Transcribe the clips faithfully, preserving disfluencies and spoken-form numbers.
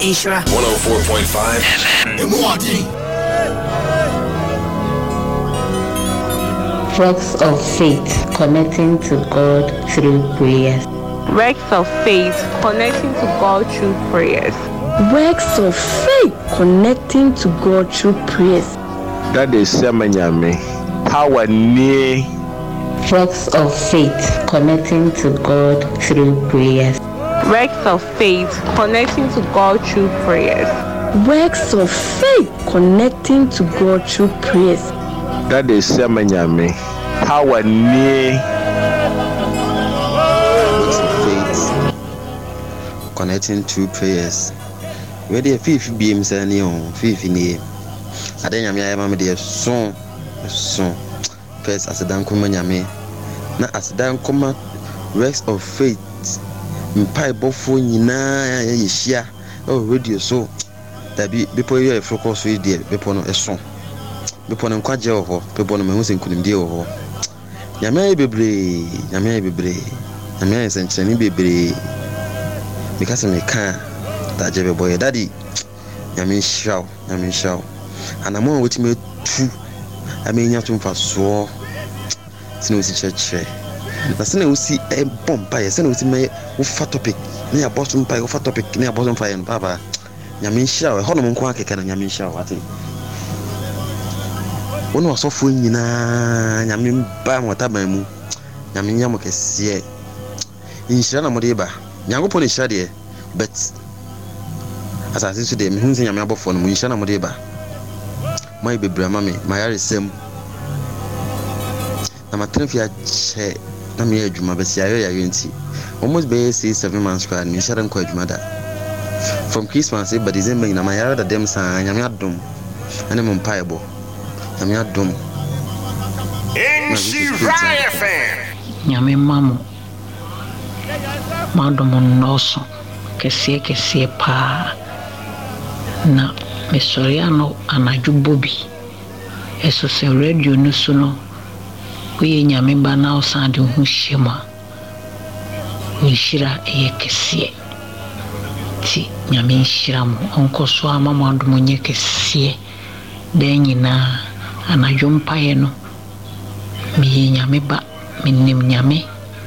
Insura one oh four point five Works of faith connecting to God through prayers. Works of faith connecting to God through prayers. Works of faith connecting to God through prayers. That is Semanyame. How near. Works of faith connecting to God through prayers. Works of faith connecting to God through prayers. Works of faith connecting to God through prayers. That is Semanyame. How near. Works of faith connecting to prayers. Where the fifth beam sending on fifth in the I think I'm a mamma dear son, son. First, as a dan come yame, not as a dan come works of faith. Mpai bofo nyina yeshia oh radio so that be before you focus with the before no eson before no kwaje ho before no mehu senkunim die ho nyame bebre nyame bebre nyame senchani bebre because me kan that jebe boy daddy nyame shaw nyame shaw anamo wetime tu amenya to mfa so sinu si cheche na sene usi e bomba ye sene usi me wo fa topic na ya boss mpa wo fa topic na ya boss mfa ye no baba nyame nhia we hono nko akeka na nyame nhia wate wono asofo nyina nyame mba motaba mu nyame nya mo kese nhia na mo de ba nyango poni hia de but asase su de me hu nyame abofo no mo nhia na mo de ba mai bebra mame mayare sem na matrafia che na me adwuma besi ayo ya yenti almost be say seven months kwa ni shara nko adwuma da from Christmas e by December na mayara da dem san nyame adom ane mo mpaebo nyame adom Insura F M nyame mamo madom noso kese kese pa na mesoriano anaju bobi eso se radio no so no we nyame ba na osande hu shema nshira eyekese ti nyame nshira mo onko so ama mo adom nye kese den nyina anaju mpaye no mi nyame ba minim nyame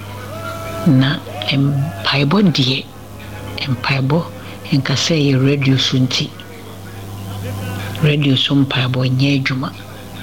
na empaibo die empaibo enkase ye radio sunti radio sumpaibo nye juma.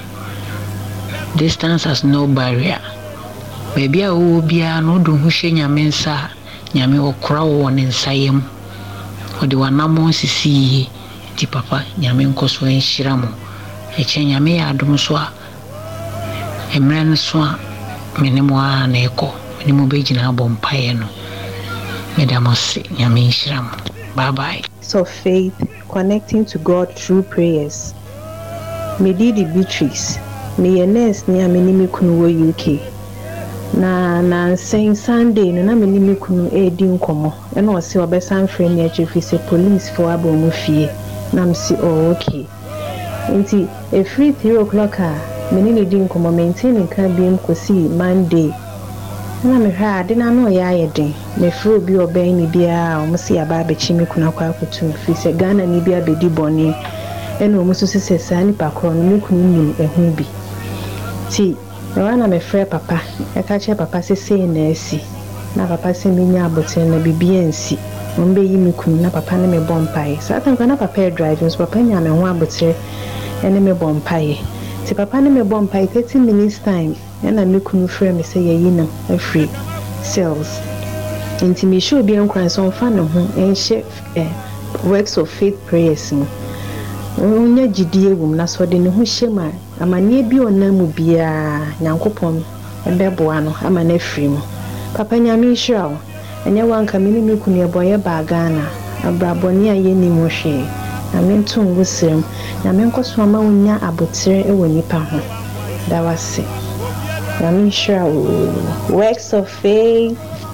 Distance has no barrier. Baby a wo bia no do hu hye nyame nsa nyame okra wo ne nsayem odi wanamo sisi ti papa nyame nkoso enhyira mo eche nyame ya adom so a emre no so a menemo a na eko menemo begina bompaye no medamose nyame enhyira mo. Bye bye. So faith connecting to God through prayers. Medidi Beatrice me nurse ni ameni me kunu wo U K na na saying Sunday no na meni me kunu e di nkomo e na o se obesan frame me achieve say police for abo mu fie na me si oh okay nti e free three o'clock a meni ne di nkomo maintain kan bi em kosi Monday na me ha de na no ya yeden me free obi oben ni bia o mo se aba abechi me kunu akwa akutu fi se Ghana ni bia bedi boni e no mo so se sa ni pakro no me kunu nim ehun bi ti wana me frɛ papa e ka che papa se se na asi na papa se me nya aboten na bibia nsi mo mbe yi me kunu na papa ne me bompai sa tan kana papa driving so papa nya me ho abotre ene me bompai ti papa ne me bompai thirty minutes time ena me kunu frɛ me se yeyi na afri sales nti me show bi enkran so fa ne ho enhye eh works of faith prayers no onya gidie wum na so de ne ho hyema amane bi onamu bia nyankopon ebeboa no ama na afri mu papa nyame hira wo enye wanka me ni me kunu eboye ba Ghana abraboni aye ni mo hwe na me ntum gusem na me nkoso ama wonya abotere e woni pa ho da wase nyame hira wo. Works of faith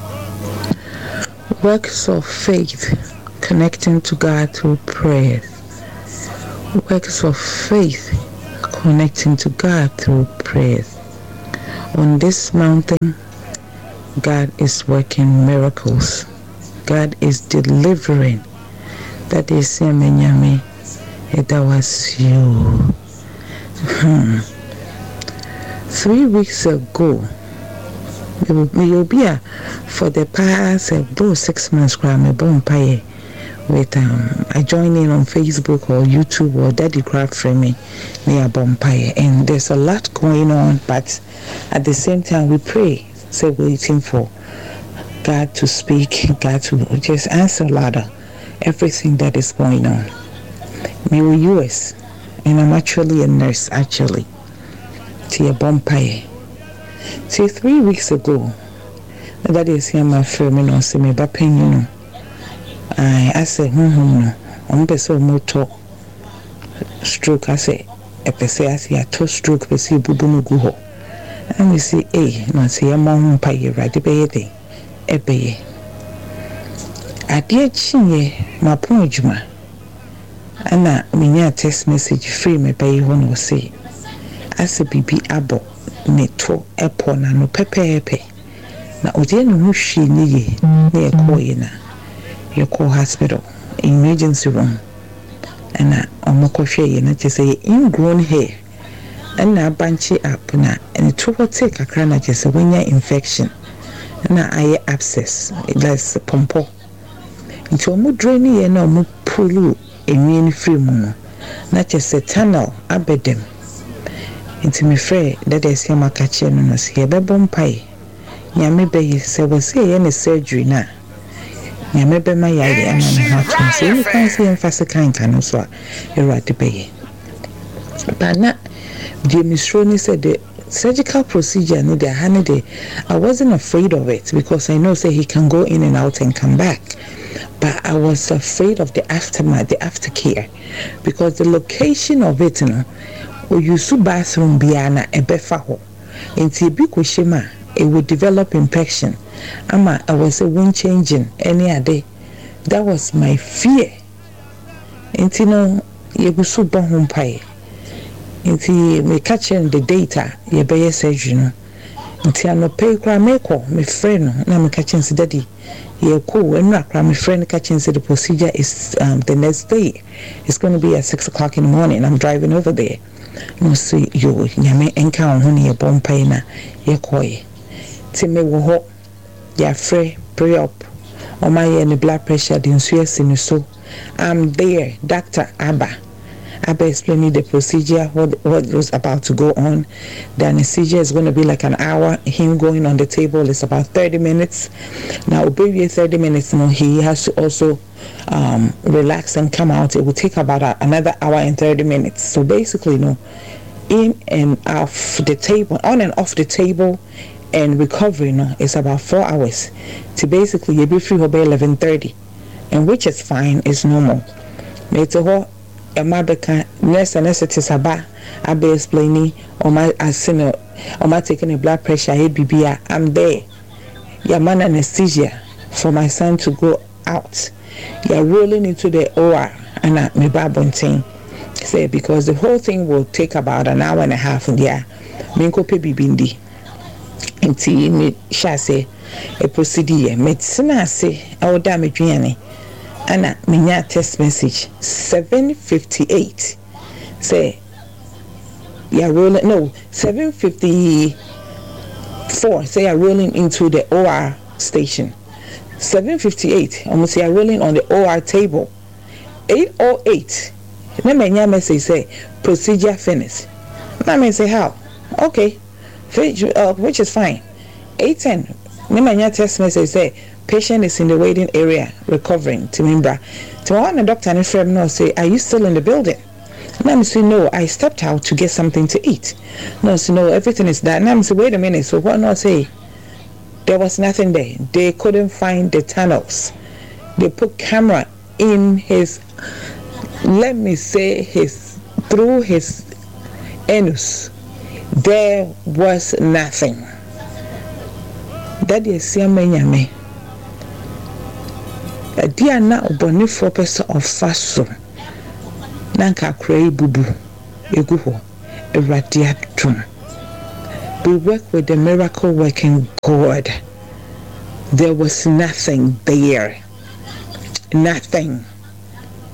works of faith connecting to God through prayer. Works of faith connecting to God through prayers. On this mountain, God is working miracles. God is delivering. that is Yamenyame. That was you. Hmm. Three weeks ago, you'll be a for the past uh, six months, me bonfire with um, I join in on Facebook or YouTube or Daddy Craft for me near bonfire, and there's a lot going on, but at the same time we pray, so waiting for God to speak, God to just answer a lot of everything that is going on. Me with U S, and I'm actually a nurse actually. To a bonfire. See, three weeks ago, that is here my firm, you know, see me back pain, you know. I I say, hmm, hmm, no. I'm be so motor stroke. I say, a person, I see a two stroke, I see bubu no go ho. And we see, eh, no, see a mom pay right, the bay day, a bay. I dear chinye, my point, Juma. And I mean, a text message free me by one will say. As a baby abo neto epo na no pepepe na odi no hu hwe ni ye na ye ko ye na ye ko hospital emergency room and omoko hwe ye na chese ingrown hair and na banchi up na and to what take akra na chese wenya infection na aye abscess that's pompo nti omo drain ye na omo pulu enwi free mu na chese tunnel abedem. Into me frey that is your macache no no see be bompai nyame be se we say any surgery na nyame be ma yale ama na ha so you can say emphasize kan kan so a erade be but na the mistroni said the surgical procedure no the hanede I wasn't afraid of it because I know say he can go in and out and come back, but I was afraid of the aftermath, the aftercare, because the location of it, you know, or you su bathroom biana ebefa ho enti ebi ko shema it would develop infection ama I was a wind changing any other. That was my fear. Enti no ye go su bon ho pai enti me catching the data ye be surgery no enti ano pay kra me ko me friend no na me catching si daddy ye ko enra kra me friend catching si the procedure is um, the next day. It's going to be at six o'clock in the morning. I'm driving over there. No see you nyame enka ho ne ye bompai na ye koye ti me wo ho ya free pre up o my any blood pressure din suesi so I'm there. Doctor Abba Abba explaining the procedure, what what was about to go on. The anesthesia is going to be like an hour. Him going on the table is about thirty minutes. Now baby thirty minutes, you know, he has to also um relax and come out. It will take about a, another hour and thirty minutes. So basically, you know, in and off the table, on and off the table, and recovery, you know, is about four hours. To basically you be free by eleven thirty, and which is fine, is normal. It's a Emabeka nurse anesthetic aba abe explaining or my asino or my taking a blood pressure A B B. I'm there. Your man anesthesia for my son to go out. You're rolling into the O R and uh, me babonting say because the whole thing will take about an hour and a half in there. Minko pe bibindi. Inti me shase a procedure medicine say I would damage me. Anna, minya text message seven fifty-eight. Say, you're rolling. No, seven fifty-four. Say you're rolling into the O R station. seven fifty-eight. Almost you're rolling on the O R table. eight oh eight. Then minya message say procedure finished. Now me say how? Okay, uh, which is fine. eight ten. Then minya text message say. Patient is in the waiting area recovering. To Mimbra. To one the doctor and friend no say, are you still in the building? Nam say no, I stepped out to get something to eat. No, so no, everything is done. Nam say, wait a minute, so what not say? There was nothing there. They couldn't find the tunnels. They put camera in his, let me say his, through his anus. There was nothing. That is Siamenyame. A dear now bonny for person of faso. Nanka cray bubu, eguho, a radiatum. We work with the miracle working God. There was nothing there. Nothing.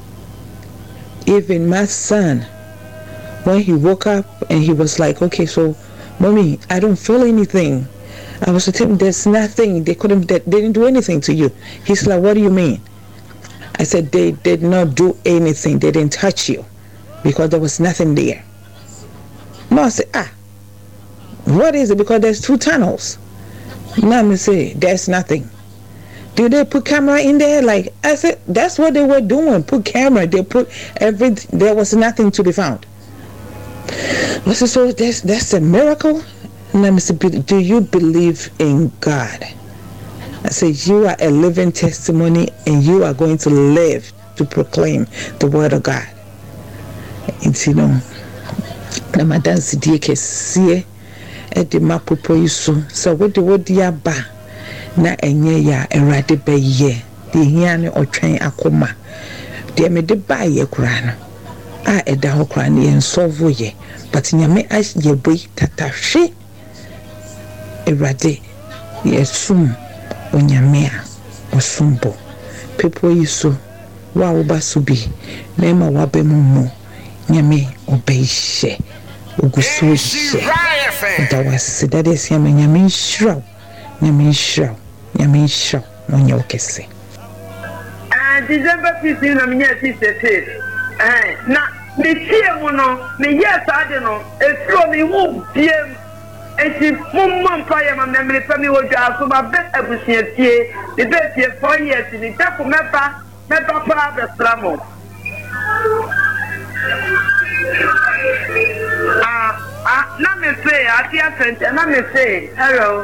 Even my son, when he woke up and he was like, okay, so mommy, I don't feel anything. I was telling him, there's nothing. They couldn't, they didn't do anything to you. He's like, what do you mean? I said, they did not do anything. They didn't touch you because there was nothing there. No, I said, ah, what is it? Because there's two tunnels. Now I say, there's nothing. Did they put camera in there? Like, I said, that's what they were doing. Put camera. They put everything. There was nothing to be found. I said, so that's, that's a miracle? And I said, do you believe in God? I said, you are a living testimony and you are going to live to proclaim the word of God. And you know, na madansi die kesiye e de mapopo yiso so we de wodi aba na enye ya erade beye de hia ne otwen akoma de me de ba ye kura no a eda ho kura ne ensolve ye but nyame ye boy tatahwe erade yesum onyame a osumbo pepo yiso wa wo basubi na ma wa be mu nyame obeishe ugusuishe dawasi dade siame nyame shraw nyame shraw nyame shraw onye okese ah December fifteen na minya sixty-eight eh na me tie mu no me yes ade no efro me hu biem eti mumma mpaye ma me me pami wodwa so ma be abusia tie de be tie four years ni tapo mepa mepa pa be slamo Ah, ah, na me say, I see a friend, na me say, hello.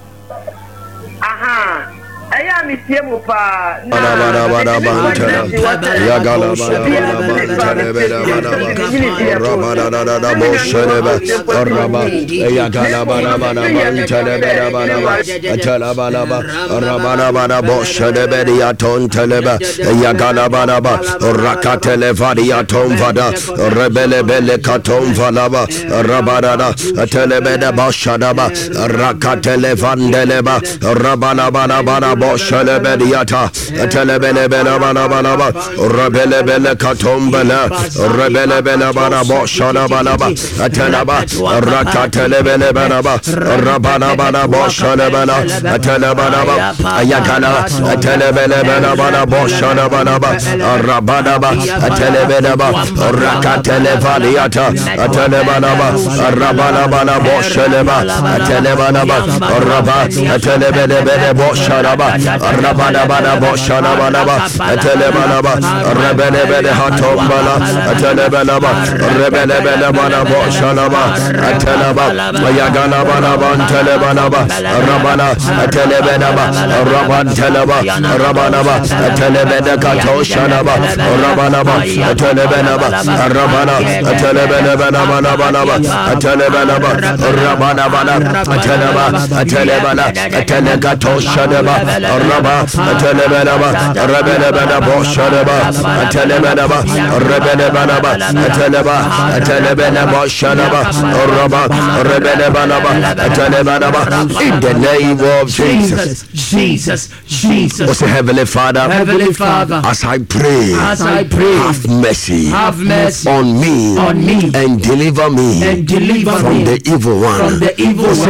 Aha. Aya mi tiemu pa. Bana bana bana bantala. Ya gala bana bana bantala bana bana. Rabana da da da bosheleba. Raba. Ya gala bana bana bantala bana bana. Atala bana ba. Rabana bana bosheleba ya tonteleba. Ya gala bana ba. Rakatele varia tomvada. Rebele bele katom valaba. Rabana da. Atelebe da boshada ba. Rakatele vandeleba. Rabana bana bana Boshalebediata, Telebelebela Banabanaba, Rebelebele Katombela, Rebelebela Banabo Shalabanaba, Atelaba, Rakatelebele Banaba, Rabanabana Boshalebana, Atelebanaba, Ayakana, Atelebele Banabana Boshalabanaba, Rabanaba, Atelebeleba, Rakatelevaliata, Atelebanaba, Rabanabana Boshaleba, Atelebanaba, Raba, Atelebele Boshalaba. Rabana bana boshana bana ba telebana ba rebele bele hatombala telebana ba rebele bele bana boshana ba teleba yagana bana ban telebana ba rabana telebana ba raban teleba rabana ba telebena katoshana ba rabana ba telebana ba rabana telebana bana bana bana ba telebana ba rabana bana teleba telebana telekatoshana ba Raba, Telebanaba, Rebelebana Boshanaba, Telebanaba, Rebelebanaba, Teleba, Telebanaba Shanaba, Raba, Rebelebanaba, Telebanaba, in the name of Jesus. Jesus, Jesus. What's the Heavenly Father? Heavenly Father, as I pray, as I pray, have mercy, have mercy on me, on me, and deliver me, and deliver from me the evil one. From the evil one.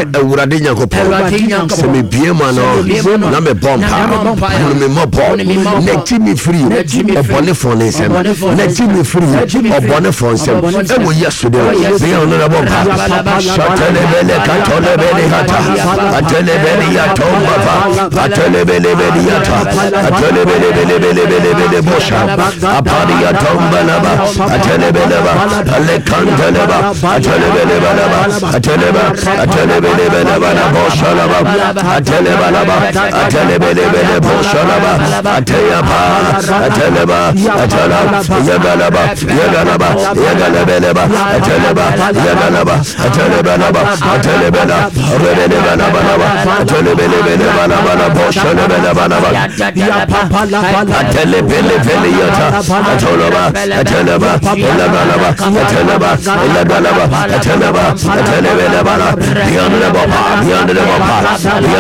Se me biema no, na me bompa. Me mobo. Let me free. Obone for nsem. Let me free. Obone for nsem. E wo yesterday. Be on na bompa. Shatele bele katole bele hata. Atele bele ya tomba va. Atele bele bele yata. Atele bele bele bele bele bele bosha. Apari ya tomba na ba. Atele bele ba. Ale kantele ba. Atele bele bele ba. Atele ba. Atele bele bele ba na bosha na ba. Atele bele ba. Atele bele bele bosha na ba. Atele ba. Atele ba. Atele yagala ba. Yagala ba. Yagala bele ba. Atele ba. Yagala ba. Atele bele ba. Atele bele rebele bele ba ba. Atele bele bele ba na ba na bosha na bele ba na ba. Atele bele bele yata. Atele ba. Atele ba. Yagala ba. Atele ba. Yagala ba. Atele ba. Atele bele ba na. Beyond the bar. Beyond the bar.